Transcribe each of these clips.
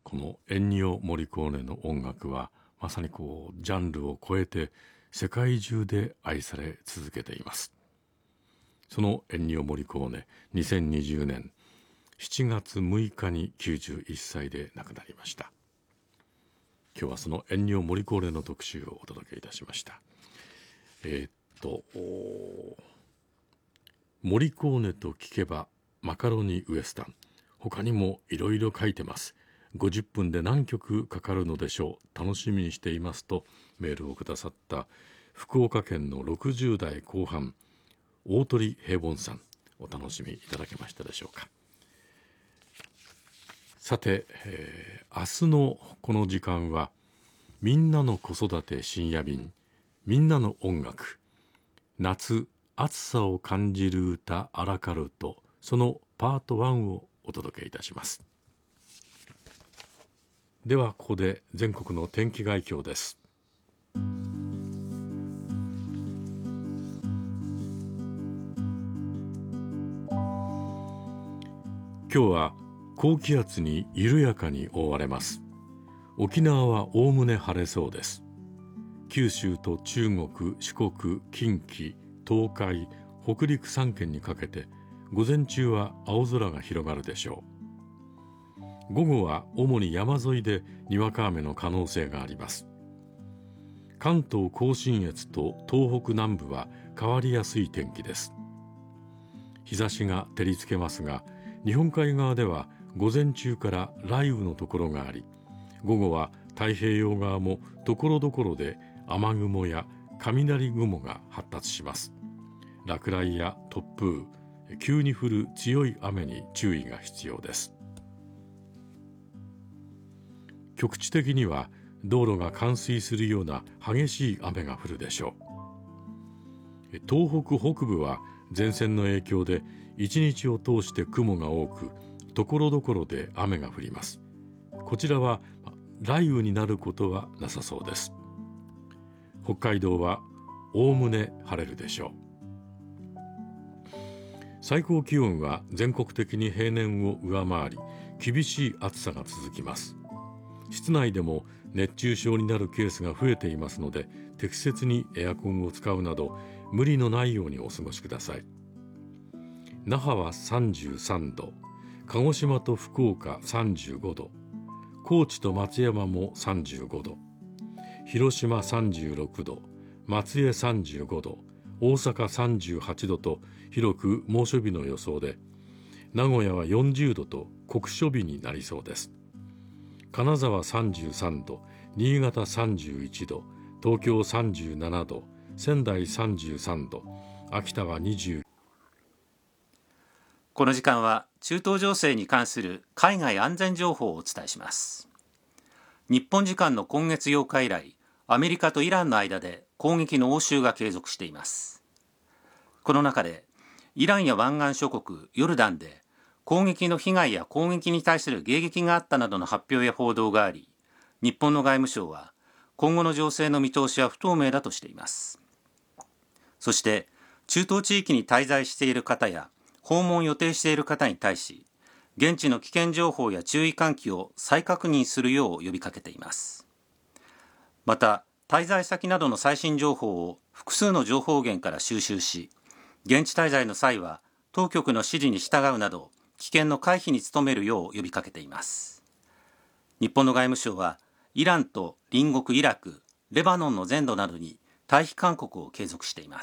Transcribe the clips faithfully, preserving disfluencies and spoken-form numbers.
このエンニオ・モリコーネの音楽はまさにこうジャンルを超えて世界中で愛され続けています。そのエンニオ・モリコーネ、にせんにじゅうねんしちがつむいかにきゅうじゅういっさいで亡くなりました。今日はそのエンニオ・モリコーネの特集をお届けいたしました。えー、っとモリコーネと聞けばマカロニウエスタン、他にもいろいろ書いてます。ごじゅっぷんで何曲かかるのでしょう、楽しみにしていますとメールをくださった福岡県のろくじゅうだいこう半大鳥平凡さん、お楽しみいただけましたでしょうか。さて、えー、明日のこの時間はみんなの子育て深夜便、みんなの音楽、夏暑さを感じる歌アラカルト、そのパートワンをお届けいたします。ではここで全国の天気概況です。今日は高気圧に緩やかに覆われます。沖縄はおおむね晴れそうです。九州と中国、四国、近畿、東海、北陸さん県にかけて午前中は青空が広がるでしょう。午後は主に山沿いでにわか雨の可能性があります。関東甲信越と東北南部は変わりやすい天気です。日差しが照りつけますが、日本海側では午前中から雷雨のところがあり、午後は太平洋側もところどころで雨雲や雷雲が発達します。落雷や突風、急に降る強い雨に注意が必要です。局地的には道路が冠水するような激しい雨が降るでしょう。東北北部は前線の影響で一日を通して雲が多く、ところどころで雨が降ります。こちらは雷雨になることはなさそうです。北海道はおおむね晴れるでしょう。最高気温は全国的に平年を上回り、厳しい暑さが続きます。室内でも熱中症になるケースが増えていますので、適切にエアコンを使うなど無理のないようにお過ごしください。那覇はさんじゅうさんど、鹿児島と福岡さんじゅうごど、高知と松山もさんじゅうごど、広島さんじゅうろくど、松江さんじゅうごど、大阪さんじゅうはちどと広く猛暑日の予想で、名古屋はよんじゅうどと酷暑日になりそうです。金沢さんじゅうさんど、新潟さんじゅういちど、東京さんじゅうななど、仙台さんじゅうさんど、秋田はにじゅう。 この時間は中東情勢に関する海外安全情報をお伝えします。日本時間の今月ようか以来、アメリカとイランの間で攻撃の応酬が継続しています。この中でイランや湾岸諸国ヨルダンで攻撃の被害や攻撃に対する迎撃があったなどの発表や報道があり、日本の外務省は今後の情勢の見通しは不透明だとしています。そして中東地域に滞在している方や訪問を予定している方に対し、現地の危険情報や注意喚起を再確認するよう呼びかけています。また、滞在先などの最新情報を複数の情報源から収集し、現地滞在の際は当局の指示に従うなど危険の回避に努めるよう呼びかけています。日本の外務省はイランと隣国イラク、レバノンの全土などに退避勧告を継続しています。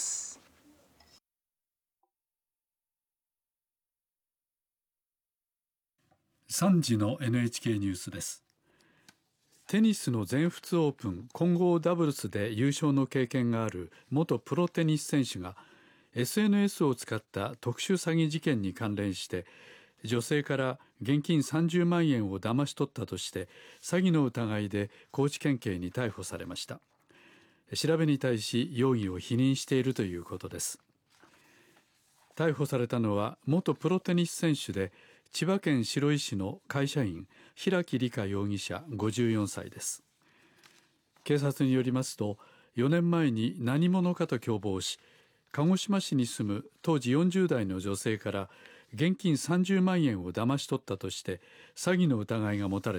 さんじの エヌエイチケー ニュースです。テニスの全仏オープン混合ダブルスで優勝の経験がある元プロテニス選手が エスエヌエス を使った特殊詐欺事件に関連して女性から現金さんじゅうまんえんを騙し取ったとして詐欺の疑いで高知県警に逮捕されました。調べに対し容疑を否認しているということです。逮捕されたのは元プロテニス選手で千葉県白井市の会社員平木理香容疑者ごじゅうよんさいです。警察によりますとよねんまえに何者かと共謀し、鹿児島市に住む当時よんじゅうだいの女性から現金さんじゅうまんえんを騙し取ったとして詐欺の疑いが持たれ